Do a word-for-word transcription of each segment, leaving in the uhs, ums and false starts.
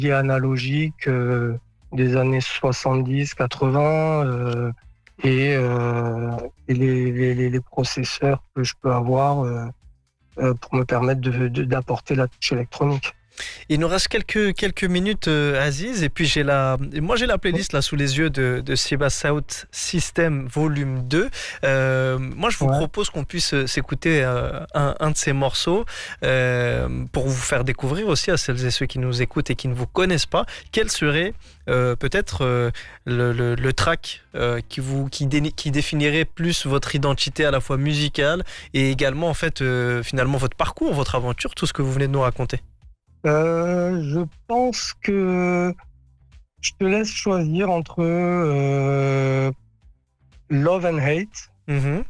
claviers analogiques euh, des années soixante-dix quatre-vingts euh, et, euh, et les, les, les processeurs que je peux avoir euh, euh, pour me permettre de, de, d'apporter la touche électronique. Il nous reste quelques, quelques minutes, euh, Aziz, et puis j'ai la, moi j'ai la playlist là sous les yeux de, de Seba Sound System Volume deux. Euh, moi je vous ouais. propose qu'on puisse s'écouter euh, un, un de ces morceaux euh, pour vous faire découvrir aussi à celles et ceux qui nous écoutent et qui ne vous connaissent pas, quel serait euh, peut-être euh, le, le, le track euh, qui, vous, qui, dé, qui définirait plus votre identité à la fois musicale et également en fait euh, finalement votre parcours, votre aventure, tout ce que vous venez de nous raconter. Euh, je pense que je te laisse choisir entre euh, Love and Hate mm-hmm.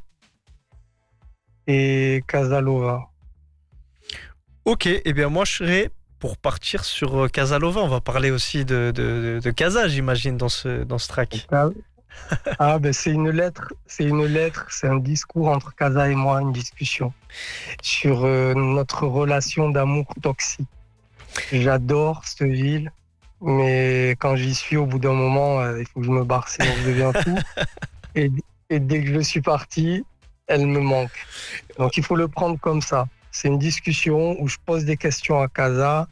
et Casanova. Ok, et eh bien moi je serais pour partir sur Casanova. On va parler aussi de, de, de Casa, j'imagine, dans ce, dans ce track. Ah ben c'est une lettre, c'est une lettre, c'est un discours entre Casa et moi, une discussion sur euh, notre relation d'amour toxique. J'adore cette ville, mais quand j'y suis, au bout d'un moment, euh, il faut que je me barre, sinon je deviens fou. Et, et dès que je suis parti, elle me manque. Donc il faut le prendre comme ça. C'est une discussion où je pose des questions à Casa,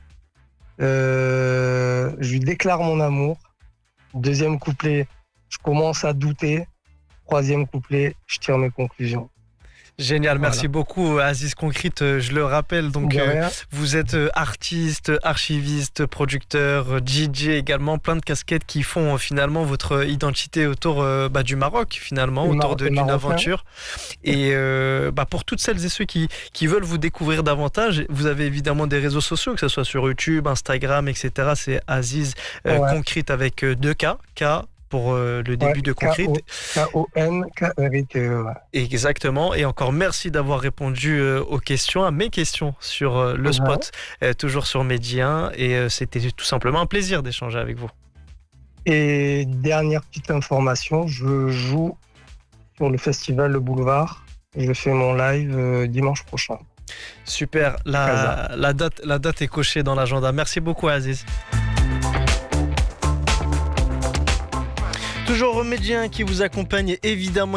euh, je lui déclare mon amour. Deuxième couplet, je commence à douter. Troisième couplet, je tire mes conclusions. Génial, merci voilà. beaucoup Aziz Concrete, je le rappelle, donc euh, vous êtes artiste, archiviste, producteur, D J également, plein de casquettes qui font finalement votre identité autour euh, bah, du Maroc finalement, le autour Mar- de, d'une Marocain. aventure. Et euh, bah, pour toutes celles et ceux qui, qui veulent vous découvrir davantage, vous avez évidemment des réseaux sociaux, que ce soit sur YouTube, Instagram, et cetera. C'est Aziz euh, ouais. Concrete avec deux K, K pour euh, le début ouais, de Concrete. K O N K R I T E. Ouais. Exactement. Et encore merci d'avoir répondu euh, aux questions, à mes questions sur euh, le spot, ouais. euh, toujours sur Média. Et euh, c'était tout simplement un plaisir d'échanger avec vous. Et dernière petite information, je joue sur le festival Le Boulevard. Je fais mon live euh, dimanche prochain. Super. La, la, date, la date est cochée dans l'agenda. Merci beaucoup, Aziz. Toujours Médien qui vous accompagne évidemment.